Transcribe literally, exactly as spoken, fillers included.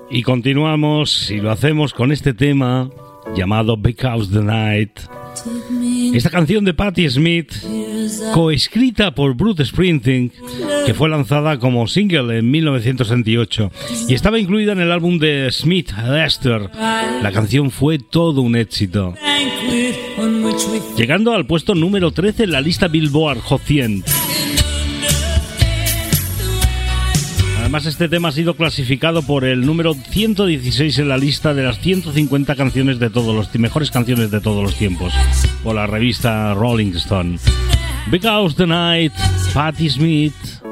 Y continuamos, y lo hacemos con este tema llamado Because the Night. Esta canción de Patti Smith, coescrita por Bruce Springsteen, que fue lanzada como single en mil novecientos sesenta y ocho y estaba incluida en el álbum de Smith Lester. La canción fue todo un éxito, llegando al puesto número trece en la lista Billboard Hot cien. Además, este tema ha sido clasificado por el número ciento dieciséis en la lista de las ciento cincuenta canciones de todos los mejores canciones de todos los tiempos, por la revista Rolling Stone. Because the Night, Patti Smith.